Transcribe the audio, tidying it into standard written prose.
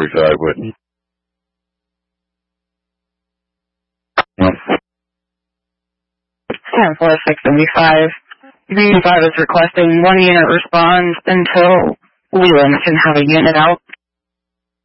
Riverside wouldn't. 10-4-6-75. B5 is requesting 1 unit response until Leland can have a unit out.